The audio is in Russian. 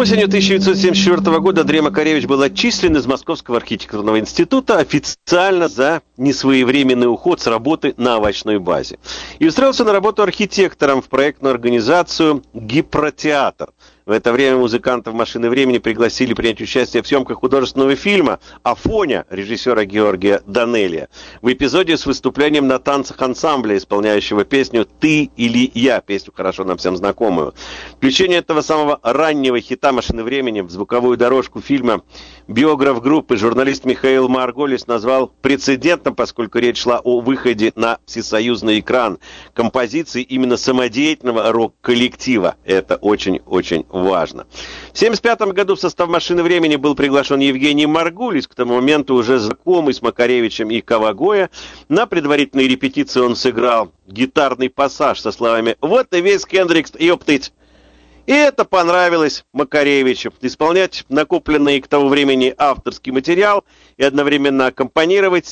Осенью 1974 года Андрей Макаревич был отчислен из Московского архитектурного института официально за несвоевременный уход с работы на овощной базе. И устроился на работу архитектором в проектную организацию «Гипротеатр». В это время музыкантов «Машины времени» пригласили принять участие в съемках художественного фильма «Афоня» режиссера Георгия Данелия в эпизоде с выступлением на танцах ансамбля, исполняющего песню «Ты или я», песню хорошо нам всем знакомую. Включение этого самого раннего хита «Машины времени» в звуковую дорожку фильма биограф группы, журналист Михаил Марголис, назвал прецедентом, поскольку речь шла о выходе на всесоюзный экран композиции именно самодеятельного рок-коллектива. Это очень-очень важно. В 1975 году в состав «Машины времени» был приглашен Евгений Маргулис, к тому моменту уже знакомый с Макаревичем и Кавагоя. На предварительной репетиции он сыграл гитарный пассаж со словами «Вот и весь Хендрикс, ёптыть». И это понравилось Макаревичу. Исполнять накопленный к тому времени авторский материал и одновременно аккомпанировать